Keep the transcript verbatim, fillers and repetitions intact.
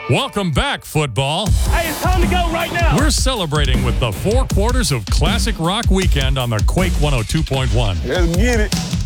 Welcome back, football. Hey, it's time to go right now. We're celebrating with the four quarters of classic rock weekend on the Quake one oh two point one. Let's get it.